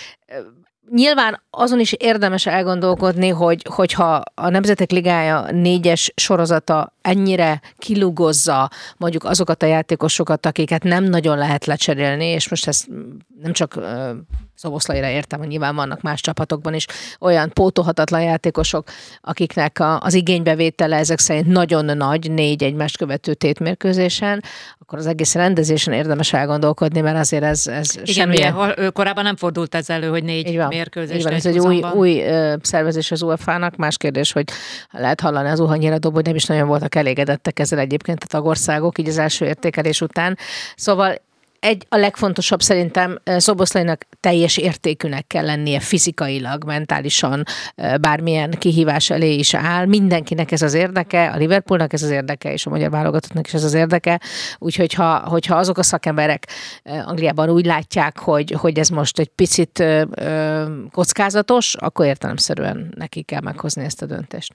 Nyilván azon is érdemes elgondolkodni, hogy, hogyha a Nemzetek Ligája négyes sorozata ennyire kilugozza mondjuk azokat a játékosokat, akiket nem nagyon lehet lecserélni, és most ezt nem csak uh, Szoboszlaira értem, hogy nyilván vannak más csapatokban is olyan pótolhatatlan játékosok, akiknek a, az igénybevétele ezek szerint nagyon nagy, négy egymást követő tétmérkőzésen, akkor az egész rendezésen érdemes elgondolkodni, mert azért ez, ez igen, semmilyen... ugye, korábban nem fordult ez elő, hogy négy mérkőzés. Ez egy új, új uh, szervezés az u e fá-nak, más kérdés, hogy lehet hallani az uhanyira dob, hogy nem is nagyon voltak voltak elégedettek ezzel egyébként a tagországok, így az első értékelés után. Szóval egy, a legfontosabb szerintem Szoboszlainak teljes értékűnek kell lennie fizikailag, mentálisan, bármilyen kihívás elé is áll. Mindenkinek ez az érdeke, a Liverpoolnak ez az érdeke, és a magyar válogatottnak is ez az érdeke. Úgyhogy ha, hogyha azok a szakemberek Angliában úgy látják, hogy, hogy ez most egy picit ö, ö, kockázatos, akkor értelemszerűen neki kell meghozni ezt a döntést.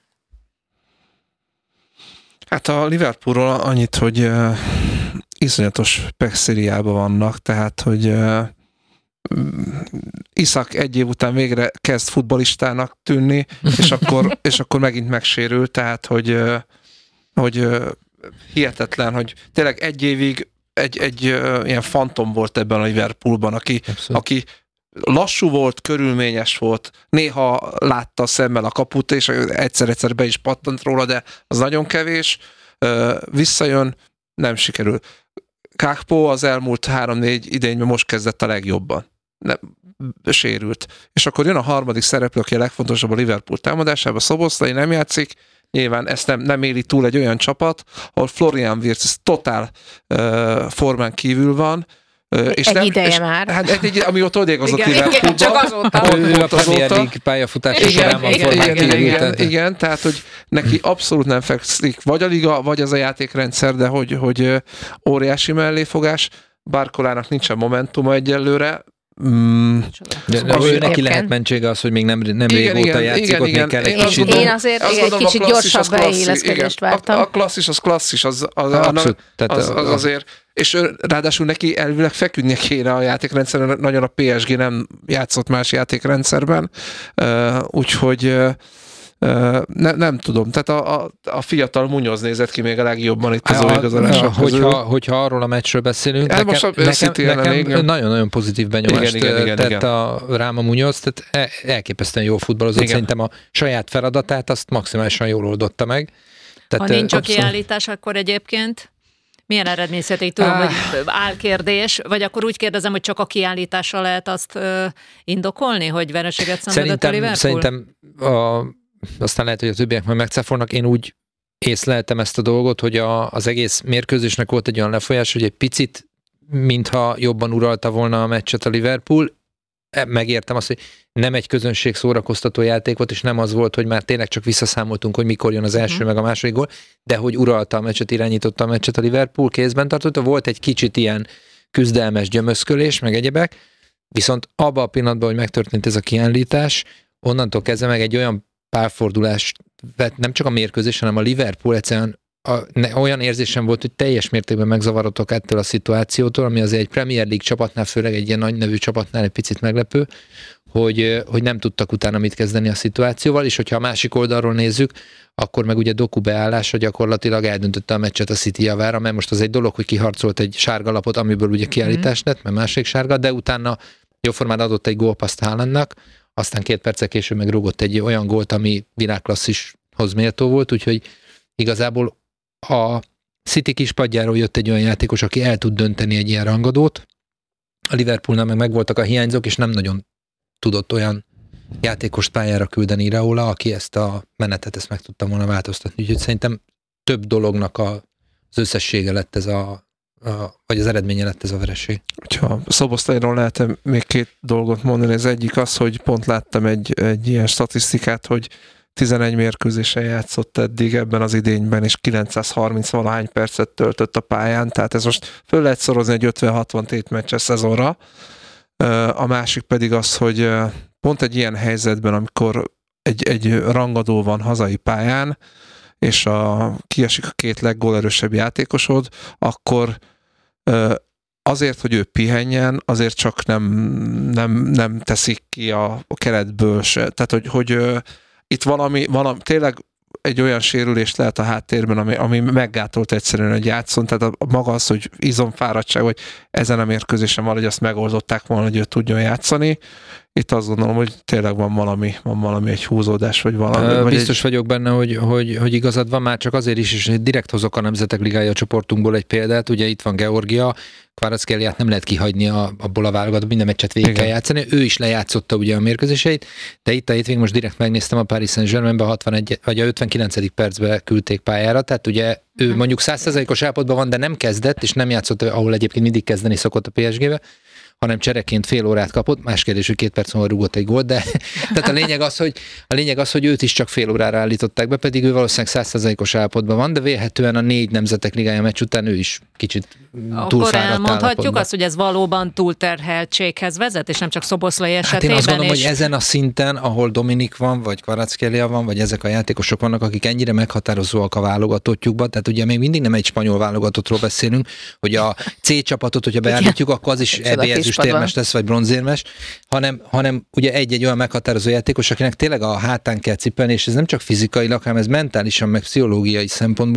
Hát a Liverpoolról annyit, hogy uh, iszonyatos pexériában vannak, tehát, hogy uh, Isak egy év után végre kezd futballistának tűnni, és akkor, és akkor megint megsérül, tehát, hogy, uh, hogy uh, hihetetlen, hogy tényleg egy évig egy, egy uh, ilyen fantom volt ebben a Liverpoolban, aki, aki lassú volt, körülményes volt, néha látta szemmel a kaput, és egyszer-egyszer be is pattant róla, de az nagyon kevés. Visszajön, nem sikerül. Kákpó az elmúlt három-négy idényben most kezdett a legjobban. Nem, sérült. És akkor jön a harmadik szereplő, aki a legfontosabb a Liverpool támadásában, Szoboszlai nem játszik, nyilván ezt nem, nem éli túl egy olyan csapat, ahol Florian Wirtz totál uh, formán kívül van, És egy nem, ideje és, már. Hát egy, egy, amióta odégozott Liverpoolban. Csak azóta. Ő a Premier League pályafutása során van formán kívül. Igen, igen, igen, tehát hogy neki abszolút nem fekszik vagy a liga, vagy az a játékrendszer, de hogy, hogy óriási melléfogás. Barcolának nincsen momentuma egyelőre. Mm. De, de ő neki lehet mentsége az, hogy még nem, nem igen, régóta igen, játszik, igen, ott igen, még kell egy kicsit. Én azért azt egy kicsit gyorsabb beilleszkedést vártam. A, a klasszis az klasszis, az, az, Abszolút, az, az, az azért, és ő, ráadásul neki elvileg feküdnie kéne a játékrendszeren, nagyon a pé es gé nem játszott más játékrendszerben, uh, úgyhogy uh, Uh, ne, nem tudom, tehát a, a, a fiatal Munoz nézett ki még a legjobban itt az újigazolások közül. Hogyha, hogyha arról a meccsről beszélünk, nekem, nekem, nekem nagyon-nagyon pozitív benyomást igen, igen, igen, tett igen. a Ráma Munoz, tehát elképesztően jó futballozott, igen. Szerintem a saját feladatát azt maximálisan jól oldotta meg. Tehát, ha nincs a kiállítás, akkor egyébként milyen eredményszedték tudom, ah. hogy álkérdés, vagy akkor úgy kérdezem, hogy csak a kiállítással lehet azt uh, indokolni, hogy vereséget szenvedett a Liverpool? Szerintem a aztán lehet, hogy a többiek majd megcáfolnak. Én úgy észleltem ezt a dolgot, hogy a, az egész mérkőzésnek volt egy olyan lefolyás, hogy egy picit, mintha jobban uralta volna a meccset a Liverpool. Megértem azt, hogy nem egy közönség szórakoztató játék volt, és nem az volt, hogy már tényleg csak visszaszámoltunk, hogy mikor jön az első, uh-huh. meg a második gól, de hogy uralta a meccset, irányította a meccset a Liverpool, kézben tartotta. Volt egy kicsit ilyen küzdelmes gyömöszkölés, meg egyebek, viszont abban a pillanatban, hogy megtörtént ez a kiállítás, onnantól kezdve meg egy olyan párfordulás vett nem csak a mérkőzés, hanem a Liverpool egyszerűen a, ne, olyan érzésem volt, hogy teljes mértékben megzavarodtak ettől a szituációtól, ami azért egy Premier League csapatnál, főleg egy ilyen nagy nevű csapatnál egy picit meglepő, hogy, hogy nem tudtak utána mit kezdeni a szituációval, és hogyha a másik oldalról nézzük, akkor meg ugye Doku beállása gyakorlatilag eldöntötte a meccset a City javára, mert most az egy dolog, hogy kiharcolt egy sárga lapot, amiből ugye kiállítás lett, mert másik sárga, de utána jóformán adott egy gólpaszt Haalandnak, aztán két perccel később megrúgott egy olyan gólt, ami világklasszishoz méltó volt, úgyhogy igazából a City kispadjáról jött egy olyan játékos, aki el tud dönteni egy ilyen rangadót. A Liverpoolnál meg megvoltak a hiányzók, és nem nagyon tudott olyan játékost pályára küldeni Iraola, aki ezt a menetet ezt meg tudta volna változtatni. Úgyhogy szerintem több dolognak a, az összessége lett ez a A, vagy az eredménye lett ez a vereség. Ha Szoboszlairól lehet még két dolgot mondani, az egyik az, hogy pont láttam egy, egy ilyen statisztikát, hogy tizenegy mérkőzésen játszott eddig ebben az idényben, és kilencszázharminc valahány percet töltött a pályán, tehát ez most föl lehet szorozni egy ötven-hatvan tétmeccses szezonra. A másik pedig az, hogy pont egy ilyen helyzetben, amikor egy, egy rangadó van hazai pályán, és a, kiesik a két leggólerősebb játékosod, akkor azért, hogy ő pihenjen, azért csak nem, nem, nem teszik ki a, a keretből se. Tehát, hogy, hogy itt valami, valami, tényleg egy olyan sérülés lehet a háttérben, ami, ami meggátolt egyszerűen, hogy játszon, tehát a, maga az, hogy izomfáradtság, hogy ezen a mérkőzésen valahogy azt megoldották volna, hogy ő tudjon játszani, itt azt gondolom, hogy tényleg van valami, van valami egy húzódás, vagy valami. Ö, vagy biztos egy... vagyok benne, hogy, hogy, hogy igazad van, már csak azért is, és direkt hozok a Nemzetek Ligája csoportunkból egy példát, ugye itt van Georgia, Kvaratskhelia-t nem lehet kihagyni a, abból a válogatott, minden meccset végig kell játszani, ő is lejátszotta ugye a mérkőzéseit, de itt a hétvégén most direkt megnéztem a Paris Saint-Germainben hatvanegy vagy a ötvenkilencedik percben küldték pályára, tehát ugye ő mondjuk száz százalékos állapotban van, de nem kezdett, és nem játszott, ahol egyébként mindig kezdeni szokott a pé es gé-be, hanem csereként fél órát kapott, más kérdés, hogy két perc múlva rúgott egy gólt, de tehát a lényeg az, hogy, a lényeg az, hogy őt is csak fél órára állították be, pedig ő valószínűleg száz százalékos állapotban van, de vélhetően a négy Nemzetek Ligája meccs után ő is kicsit túlfáradt. Akkor elmondhatjuk állapotban. azt, hogy ez valóban túlterheltséghez vezet, és nem csak Szoboszlai esetében. Hát én azt gondolom, és... hogy ezen a szinten, ahol Dominik van, vagy Kvaratskhelia van, vagy ezek a játékosok vannak, akik ennyire meghatározóak a válogatottjukban, tehát ugye még mindig nem egy spanyol válogatottról beszélünk, hogy a C csapatot, hogyha beállítjuk, akkor az is é bé ezüstérmes lesz, vagy bronzérmes, hanem, hanem ugye egy-egy olyan meghatározó játékos, akinek tényleg a hátán kell cipelni, és ez nem csak fizikailag, hanem ez mentálisan, meg pszichológiai szempontból